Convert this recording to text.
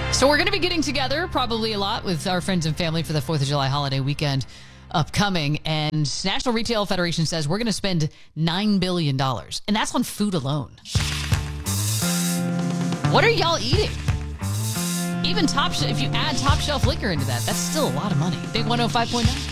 So we're going to be getting together probably a lot with our friends and family for the 4th of July holiday weekend upcoming. And National Retail Federation says we're going to spend $9 billion. And that's on food alone. What are y'all eating? Even if you add top shelf liquor into that, that's still a lot of money. Big 105.9.